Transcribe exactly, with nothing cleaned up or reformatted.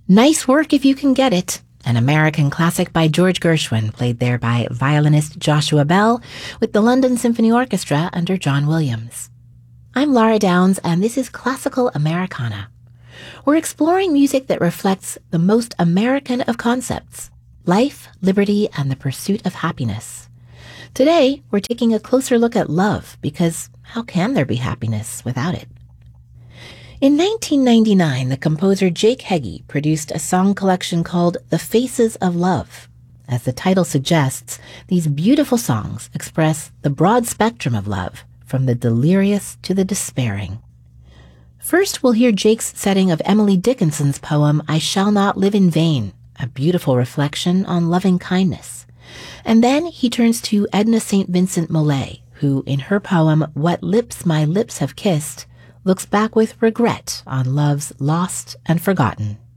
Nice Work If You Can Get It, an American classic by George Gershwin, played there by violinist Joshua Bell with the London Symphony Orchestra under John Williams. I'm Laura Downs, and this is Classical Americana. We're exploring music that reflects the most American of concepts: life, liberty, and the pursuit of happiness. Today, we're taking a closer look at love, because how can there be happiness without it? In nineteen ninety-nine, the composer Jake Heggie produced a song collection called The Faces of Love. As the title suggests, these beautiful songs express the broad spectrum of love, from the delirious to the despairing. First, we'll hear Jake's setting of Emily Dickinson's poem, I Shall Not Live in Vain, a beautiful reflection on loving kindness. And then he turns to Edna Saint Vincent Millay, who, in her poem, What Lips My Lips Have Kissed, looks back with regret on loves lost and forgotten.